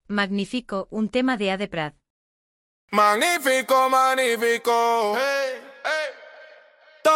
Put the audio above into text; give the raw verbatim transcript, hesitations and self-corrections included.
Magnífico, un tema de A de Prat. Magnífico, magnífico. Hey.